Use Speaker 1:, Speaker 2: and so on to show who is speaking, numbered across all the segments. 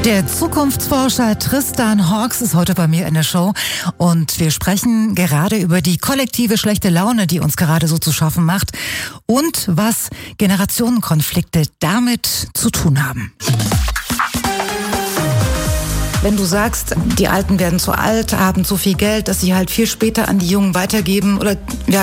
Speaker 1: Der Zukunftsforscher Tristan Hawks ist heute bei mir in der Show und wir sprechen gerade über die kollektive schlechte Laune, die uns gerade so zu schaffen macht und was Generationenkonflikte damit zu tun haben. Wenn du sagst, die Alten werden zu alt, haben zu viel Geld, dass sie halt viel später an die Jungen weitergeben oder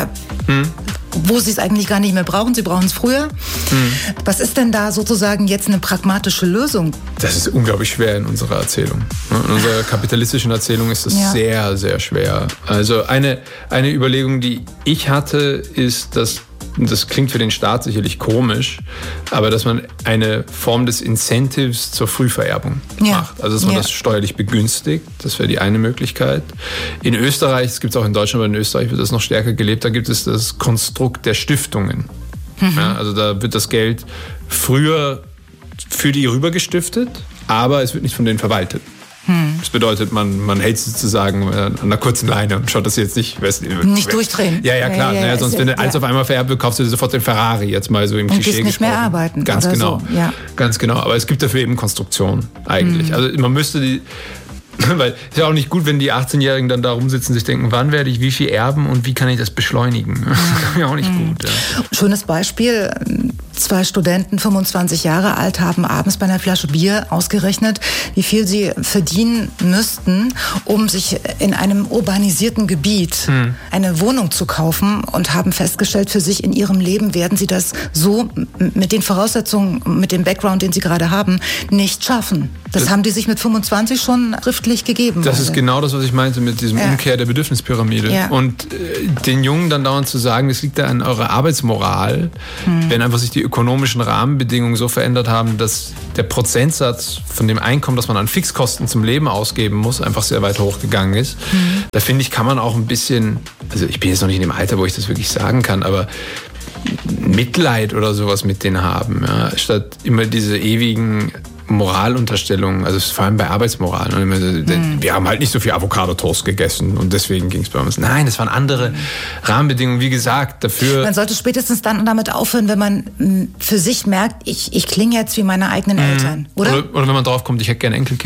Speaker 1: wo sie es eigentlich gar nicht mehr brauchen, sie brauchen es früher. Was ist denn da sozusagen jetzt eine pragmatische Lösung?
Speaker 2: Das ist unglaublich schwer in unserer Erzählung. In unserer kapitalistischen Erzählung ist das sehr, sehr schwer. Also eine Überlegung, die ich hatte, ist, dass das klingt für den Staat sicherlich komisch, aber dass man eine Form des Incentives zur Frühvererbung macht. Also dass man das steuerlich begünstigt, das wäre die eine Möglichkeit. In Österreich, das gibt es auch in Deutschland, aber in Österreich wird das noch stärker gelebt, da gibt es das Konstrukt der Stiftungen. Ja, also da wird das Geld früher für die rüber gestiftet, aber es wird nicht von denen verwaltet. Das bedeutet, man hält sozusagen an einer kurzen Leine und schaut, dass sie jetzt nicht
Speaker 1: durchdrehen.
Speaker 2: Ja, klar. Ja, sonst, wenn alles auf einmal vererbt wird, kaufst du dir sofort den Ferrari, jetzt mal so im Klischee gesprochen.
Speaker 1: Nicht mehr arbeiten.
Speaker 2: Ganz
Speaker 1: oder
Speaker 2: genau.
Speaker 1: So. Ja.
Speaker 2: Ganz genau. Aber es gibt dafür eben Konstruktionen eigentlich. Also man müsste weil es ist ja auch nicht gut, wenn die 18-Jährigen dann da rumsitzen und sich denken, wann werde ich wie viel erben und wie kann ich das beschleunigen? Das ist ja auch nicht gut. Ja.
Speaker 1: Schönes Beispiel. 2 Studenten, 25 Jahre alt, haben abends bei einer Flasche Bier ausgerechnet, wie viel sie verdienen müssten, um sich in einem urbanisierten Gebiet eine Wohnung zu kaufen und haben festgestellt, für sich in ihrem Leben werden sie das so mit den Voraussetzungen, mit dem Background, den sie gerade haben, nicht schaffen. Das haben die sich mit 25 schon schriftlich gegeben.
Speaker 2: Das ist genau das, was ich meinte mit diesem Umkehr der Bedürfnispyramide. Ja. Und den Jungen dann dauernd zu sagen, das liegt da an eurer Arbeitsmoral, wenn einfach sich die ökonomischen Rahmenbedingungen so verändert haben, dass der Prozentsatz von dem Einkommen, das man an Fixkosten zum Leben ausgeben muss, einfach sehr weit hochgegangen ist. Da finde ich, kann man auch ein bisschen, also ich bin jetzt noch nicht in dem Alter, wo ich das wirklich sagen kann, aber Mitleid oder sowas mit denen haben, ja, statt immer diese ewigen Moralunterstellungen, also vor allem bei Arbeitsmoral. Wir haben halt nicht so viel Avocado-Toast gegessen und deswegen ging es bei uns. Nein, das waren andere Rahmenbedingungen, wie gesagt, dafür.
Speaker 1: Man sollte spätestens dann damit aufhören, wenn man für sich merkt, ich klinge jetzt wie meine eigenen Eltern, oder?
Speaker 2: Oder wenn man drauf kommt, ich hätte gerne Enkelkinder.